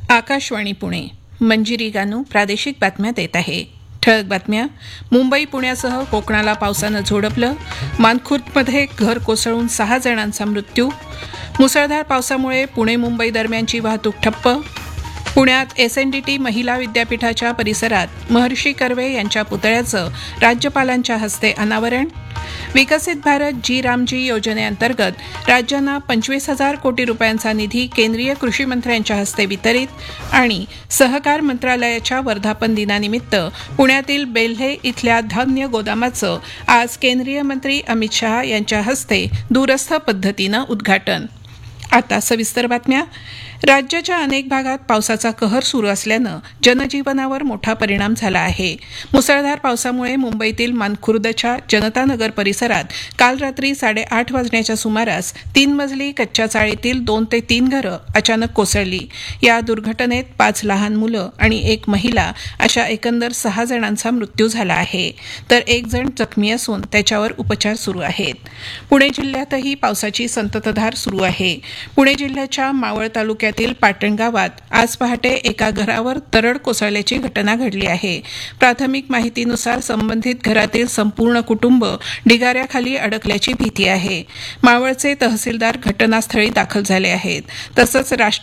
आकाशवाणी पुणे मंजिरी गानू प्रादेशिक बातम्या देत आहे. ठळक बातम्या. मुंबई पुण्यासह कोकणाला पावसानं झोडपलं. मानखुर्दमध्ये घर कोसळून 6 जणांचा मृत्यू. मुसळधार पावसामुळे पुणे मुंबई दरम्यानची वाहतूक ठप्प. पुण्यात एसएनडीटी महिला विद्यापीठाच्या परिसरात महर्षी कर्वे यांच्या पुतळ्याचं राज्यपालांच्या हस्ते अनावरण. विकसित भारत जी रामजी योजनेअंतर्गत राज्यांना 25,000 कोटी रुपयांचा निधी केंद्रीय कृषी मंत्र्यांच्या हस्ते वितरित. आणि सहकार मंत्रालयाच्या वर्धापन दिनानिमित्त पुण्यातील बेल्हे इथल्या धान्य गोदामाचं आज केंद्रीय मंत्री अमित शहा यांच्या हस्ते दूरस्थ पद्धतीनं उद्घाटन. आता सविस्तर बातम्या. राज्याच्या अनेक भागात पावसाचा कहर सुरू असल्यानं जनजीवनावर मोठा परिणाम झाला आहे. मुसळधार पावसामुळे मुंबईतील मानखुर्दच्या जनता नगर परिसरात काल रात्री 8:30 वाजण्याच्या सुमारास 3 मजली कच्च्या चाळीतील 2 ते 3 घरं अचानक कोसळली. या दुर्घटनेत 5 लहान मुलं आणि 1 महिला अशा एकंदर 6 जणांचा मृत्यू झाला आहे, तर 1 जण जखमी असून त्याच्यावर उपचार सुरू आहेत. पुणे जिल्ह्यातही पावसाची संततधार सुरू आहे. पुणे जिल्ह्याच्या मावळ तालुक्यातील पाटण गावात आज पहाटे एका घरावर दरड कोसळल्याची घटना घडली आहे. प्राथमिक माहितीनुसार संबंधित घरातील संपूर्ण कुटुंब ढिगाऱ्याखाली अडकल्याची भीती आहे. मावळचे तहसीलदार घटनास्थळी दाखल झाले आहेत. तसंच